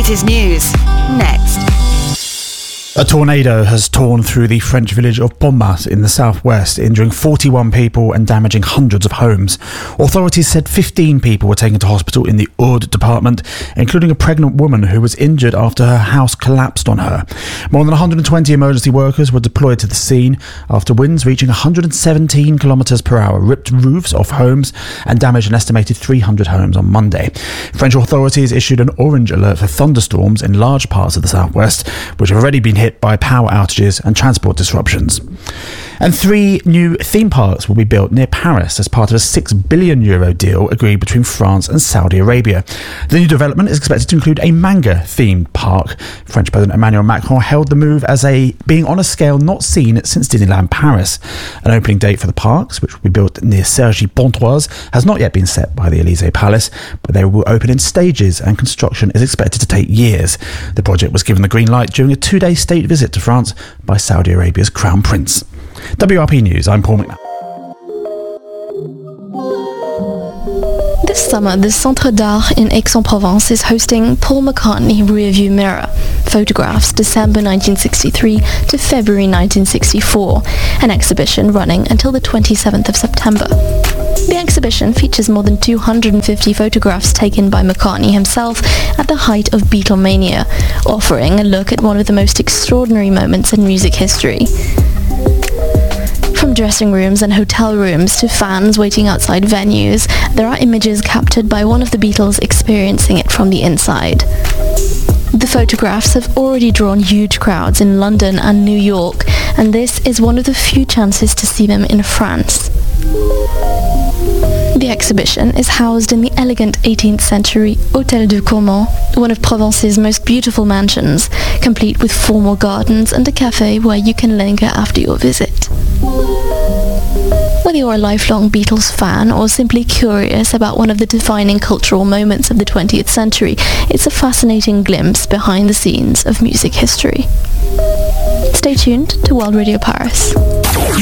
latest news, next. A tornado has torn through the French village of Pontmasse in the southwest, injuring 41 people and damaging hundreds of homes. Authorities said 15 people were taken to hospital in the Aude department, including a pregnant woman who was injured after her house collapsed on her. More than 120 emergency workers were deployed to the scene after winds reaching 117 kilometres per hour ripped roofs off homes and damaged an estimated 300 homes on Monday. French authorities issued an orange alert for thunderstorms in large parts of the southwest, which have already been hit by power outages and transport disruptions. And 3 new theme parks will be built near Paris as part of a €6 billion deal agreed between France and Saudi Arabia. The new development is expected to include a manga-themed park. French President Emmanuel Macron hailed the move as being on a scale not seen since Disneyland Paris. An opening date for the parks, which will be built near Cergy-Pontoise, has not yet been set by the Élysée Palace, but they will open in stages and construction is expected to take years. The project was given the green light during a 2-day state visit to France by Saudi Arabia's Crown Prince. WRP News, I'm Paul McNabb. This summer, the Centre d'Art in Aix-en-Provence is hosting Paul McCartney Rearview Mirror, Photographs December 1963 to February 1964, an exhibition running until the 27th of September. The exhibition features more than 250 photographs taken by McCartney himself at the height of Beatlemania, offering a look at one of the most extraordinary moments in music history. From dressing rooms and hotel rooms to fans waiting outside venues, there are images captured by one of the Beatles experiencing it from the inside. The photographs have already drawn huge crowds in London and New York, and this is one of the few chances to see them in France. The exhibition is housed in the elegant 18th century Hôtel de Caumont, one of Provence's most beautiful mansions, complete with formal gardens and a cafe where you can linger after your visit. Whether you're a lifelong Beatles fan or simply curious about one of the defining cultural moments of the 20th century, it's a fascinating glimpse behind the scenes of music history. Stay tuned to World Radio Paris.